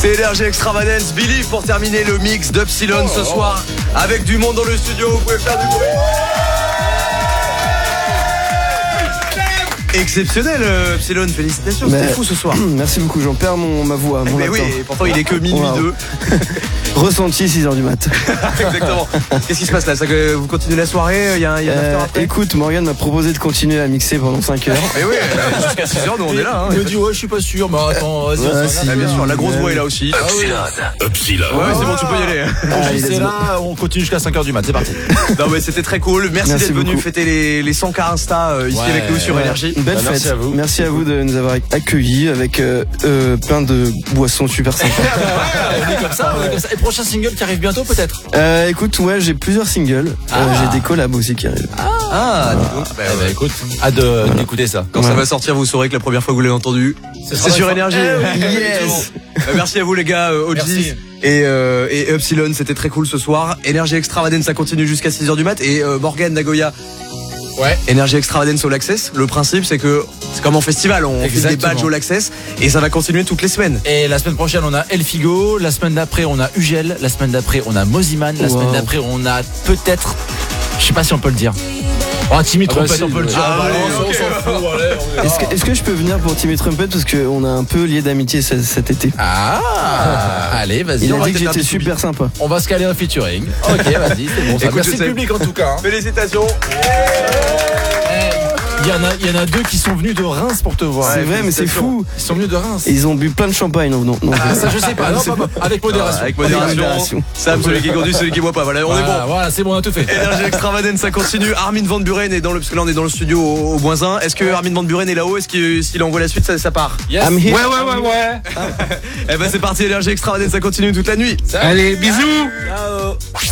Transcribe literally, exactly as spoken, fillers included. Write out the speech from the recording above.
C'est Énergie Extravagance, Billy pour terminer le mix d'Upsilon ce soir avec du monde dans le studio, vous pouvez faire du bruit. Exceptionnel, euh, Epsilon, félicitations, Mais- c'était fou ce soir. Merci beaucoup, j'en perds mon, ma voix, mon Mais oui, accent. et pourtant il est que minuit Wow. deux. Ressenti six heures du mat. Exactement. Qu'est-ce qui se passe là? Ça, que vous continuez la soirée? Il y a, il y a un after Euh, après? écoute, Morgane m'a proposé de continuer à mixer pendant cinq heures. Mais oui, euh, jusqu'à six heures, nous on est là. Hein, Il me dit ouais je suis pas sûr, mais attends, vas-y. Ouais, on si. s'en va. Ah, bien sûr, la grosse voix est là aussi. Ah oui. Upsilon. Ouais, c'est bon, tu peux y aller. Allez, C'est let's go. là, on continue jusqu'à cinq heures du mat, c'est parti. Non mais c'était très cool. Merci, Merci d'être venu beaucoup. fêter les, les cent K Insta euh, ici Ouais, avec nous sur ouais. Énergie. Une belle Bah, fête. merci à vous. Merci à vous de nous avoir accueillis avec euh, euh, plein de boissons super sympas. on est comme ça, on est comme ça. Et prochain single qui arrive bientôt peut-être. Euh, écoute, ouais, j'ai plusieurs singles. Euh, Ah. j'ai des collabs aussi qui arrivent. Ah, dis donc. Bah, Eh ouais. ben écoute, hâte de- d'écouter ça. Quand ça Ouais. va sortir, vous saurez que la première fois que vous l'avez entendu, Ce sera c'est la sur fin. Énergie. Eh oui, Yes. Euh, Merci à vous les gars, euh, O Gs Merci. et, euh, et Upsilon, c'était très cool ce soir. Énergie Extravagance, ça continue jusqu'à six heures du mat. Et euh, Morgan, Nagoya, Ouais. Énergie Extravagance All Access. Le principe, c'est que c'est comme en festival, on fait des Exactement. badges All Access et ça va continuer toutes les semaines. Et la semaine prochaine on a El Figo, la semaine d'après on a Ugel, la semaine d'après on a Moziman, la Wow. semaine d'après on a peut-être, je sais pas si on peut le dire. Oh Timmy Ah bah Trompette si, on peut le ouais. dire. Ah, on va allez, aller, on ok. s'en fout, allez, on Est-ce que, est-ce que je peux venir pour Timmy Trumpet parce qu'on a un peu lié d'amitié cet, cet été. Ah, allez vas-y, Il on a va, dit que peut-être j'étais faire du super sympa. on va se caler un featuring. Ok vas-y, c'est bon. ça. Écoute, Merci je sais. le public en tout cas. hein. Félicitations. Il y en a, il y en a deux qui sont venus de Reims pour te voir. C'est vrai, mais c'est fou. Ils sont venus de Reims. Et ils ont bu plein de champagne en venant. Non, Ah, ça je sais pas. Non, pas- pas- avec modération. Avec Avec modération. modération. Sam, celui qui conduit, celui qui boit pas. Voilà, on est bon. Voilà, voilà, c'est bon, on a tout fait. Énergie Extravagance, ça continue. Armin Van Buren est dans le, parce que là on est dans le studio au, au moins un. Est-ce que Armin Van Buren est là-haut? Est-ce qu'il s'il envoie la suite, ça, ça part? Yes. I'm here. Ouais, ouais, ouais, ouais. Eh ben c'est parti, Énergie Extravagance, ça continue toute la nuit. Allez, bisous. Ciao.